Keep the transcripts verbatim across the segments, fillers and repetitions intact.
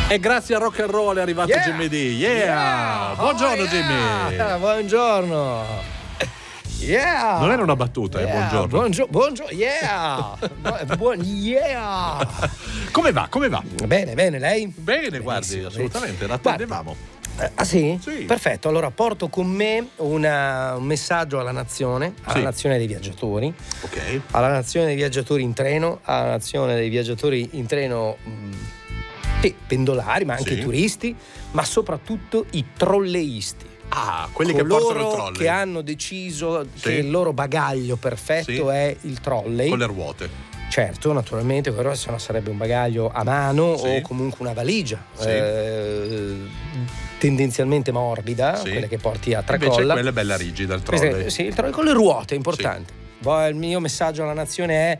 E grazie a Rock and Roll è arrivato Yeah. Jimmy D. Yeah! Yeah. Buongiorno Oh, yeah. Jimmy! Buongiorno! Yeah! Non era una battuta, Yeah. eh, buongiorno. Buongiorno, buongiorno, yeah! Buon, yeah! Come va? Come va? Bene, bene, lei? Bene, guardi, Benissimo, assolutamente, Guardi, l'attendevamo. eh, ah sì? Sì. Perfetto, allora porto con me una- un messaggio alla nazione, alla Sì. nazione dei viaggiatori, Ok. alla nazione dei viaggiatori in treno, alla nazione dei viaggiatori in treno, mh, sì, pendolari, ma anche Sì. turisti, ma soprattutto i trolleisti. Ah, quelli che portano il Coloro trolley. che hanno deciso Sì. che il loro bagaglio perfetto Sì. è il trolley. Con le ruote. Certo, naturalmente, però se no sarebbe un bagaglio a mano Sì. o comunque una valigia Sì. eh, tendenzialmente morbida, Sì. quelle che porti a Invece tracolla. quella è bella rigida, il Questa- trolley. Sì, il trolley con le ruote, è importante. Poi il mio messaggio alla nazione è: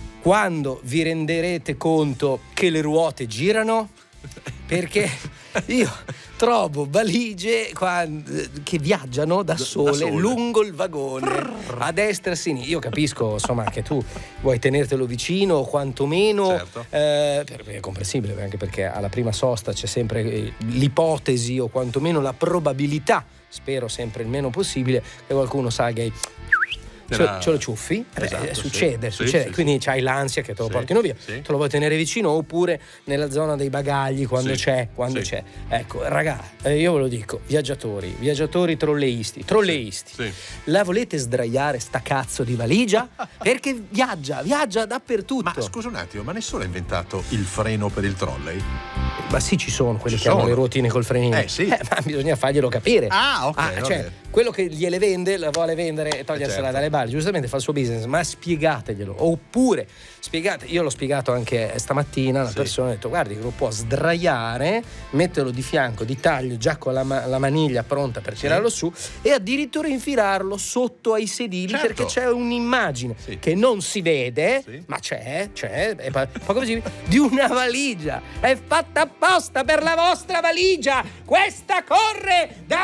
quando vi renderete conto che le ruote girano? Perché io trovo valigie qua- che viaggiano da sole, sole. lungo il vagone, a destra e a sinistra. Io capisco, insomma, che tu vuoi tenertelo vicino o quantomeno, Certo. eh, per- è comprensibile, anche perché alla prima sosta c'è sempre eh, l'ipotesi o quantomeno la probabilità, spero sempre il meno possibile, che qualcuno salga e ce, Della- ce lo ciuffi. Eh beh, Esatto, sì. succede, Sì, succede. sì, Quindi c'hai l'ansia che te lo Sì, portino via, sì. te lo vuoi tenere vicino, oppure nella zona dei bagagli quando Sì, c'è, quando sì. c'è. Ecco, raga, eh, io ve lo dico, viaggiatori, viaggiatori trolleisti, trolleisti. Sì. La volete sdraiare sta cazzo di valigia? Perché viaggia, viaggia dappertutto. Ma scusa un attimo, ma nessuno ha inventato il freno per il trolley? Ma sì, ci sono quelli Ci che hanno sono. le ruotine col frenino. Eh, sì. ma bisogna farglielo capire. Ah, ok, va cioè, bene. quello che gliele vende, la vuole vendere e togliersela certo. dalle balle, giustamente fa il suo business, ma spiegateglielo. Oppure spiegate, io l'ho spiegato anche stamattina, una Sì. persona ha detto: guardi che lo può sdraiare, metterlo di fianco, di taglio, già con la, ma- la maniglia pronta per tirarlo su, e addirittura infilarlo sotto ai sedili, Certo. perché c'è un'immagine Sì. che non si vede, Sì. ma c'è, c'è, è pa- poco visibile, di una valigia. È fatta apposta per la vostra valigia. Questa corre da